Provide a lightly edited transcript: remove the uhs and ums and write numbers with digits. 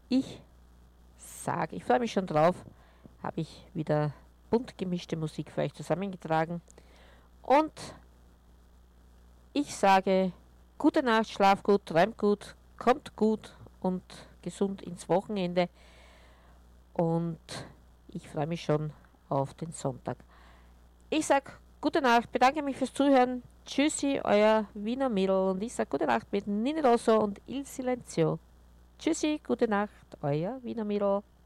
Ich sage, ich freue mich schon drauf, habe ich wieder bunt gemischte Musik für euch zusammengetragen. Und ich sage, gute Nacht, schlaf gut, träumt gut, kommt gut und gesund ins Wochenende. Und ich freue mich schon auf den Sonntag. Ich sage gute Nacht, bedanke mich fürs Zuhören. Tschüssi, euer Wiener Mädel. Und ich sage gute Nacht mit Nini Rosso und Il Silenzio. Tschüssi, gute Nacht, euer Wiener Mädel.